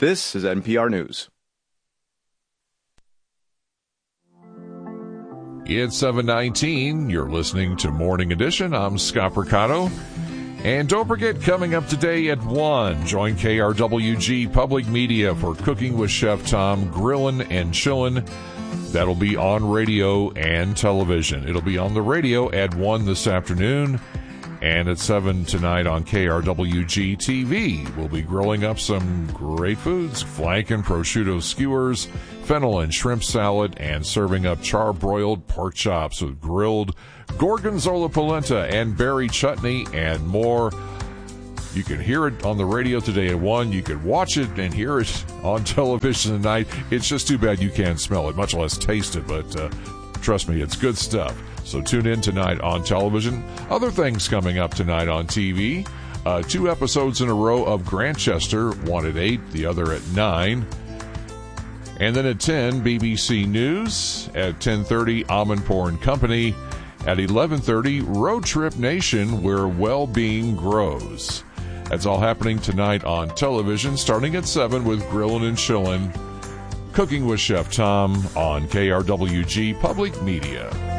This is NPR News. It's 7:19. You're listening to Morning Edition. I'm Scott Percato. And don't forget, coming up today at 1, join KRWG Public Media for Cooking with Chef Tom, Grillin' and Chillin'. That'll be on radio and television. It'll be on the radio at 1 this afternoon. And at 7 tonight on KRWG TV, we'll be grilling up some great foods, flank and prosciutto skewers, fennel and shrimp salad, and serving up charbroiled pork chops with grilled gorgonzola polenta and berry chutney and more. You can hear it on the radio today at 1. You can watch it and hear it on television tonight. It's just too bad you can't smell it, much less taste it, but trust me, it's good stuff. So tune in tonight on television. Other things coming up tonight on TV. 2 episodes in a row of Grantchester, one at 8, the other at 9. And then at 10, BBC News. At 10:30, Amanpour and Company. At 11:30, Road Trip Nation, where well-being grows. That's all happening tonight on television, starting at 7 with Grillin' and Chillin'. Cooking with Chef Tom on KRWG Public Media.